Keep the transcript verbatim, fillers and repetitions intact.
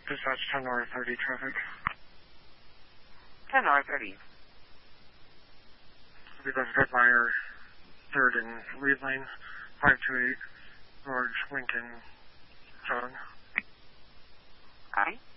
Dispatch ten north thirty traffic. ten north thirty. We got Fred Meyer, third and lead lane, five two eight, George Lincoln, John. Alright.